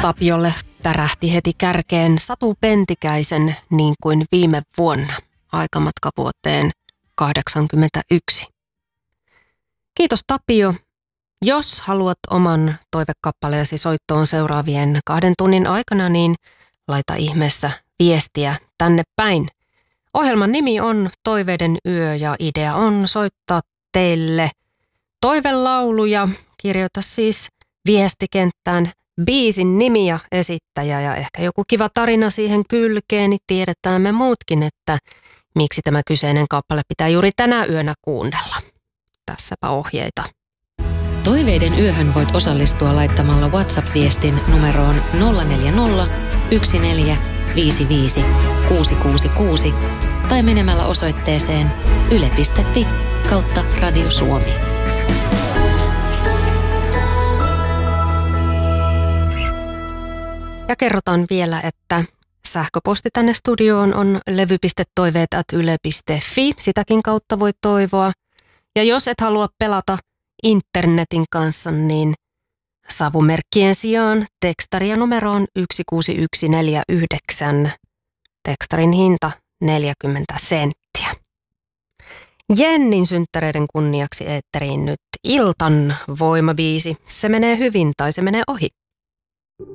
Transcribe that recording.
Tapiolle tärähti heti kärkeen Satu Pentikäisen niin kuin viime vuonna, aikamatka vuoteen 1981. Kiitos Tapio. Jos haluat oman toivekappaleesi soittoon seuraavien 2 tunnin aikana, niin laita ihmeessä viestiä tänne päin. Ohjelman nimi on Toiveiden yö ja idea on soittaa teille toivelauluja. Kirjoita siis viestikenttään biisin nimi ja esittäjä ja ehkä joku kiva tarina siihen kylkeen, niin tiedetään me muutkin, että miksi tämä kyseinen kappale pitää juuri tänä yönä kuunnella. Tässäpä ohjeita. Toiveiden yöhön voit osallistua laittamalla WhatsApp-viestin numeroon 040 1455 666 tai menemällä osoitteeseen yle.fi/Radio Suomi. Ja kerrotaan vielä, että sähköposti tänne studioon on levy.toiveet@yle.fi. Sitäkin kautta voit toivoa. Ja jos et halua pelata internetin kanssa, niin savumerkkien sijaan tekstaria numeroon 16149. Tekstarin hinta 40 senttiä. Jennin synttäreiden kunniaksi eetteriin nyt Iltan voimabiisi. Se menee hyvin tai se menee ohi.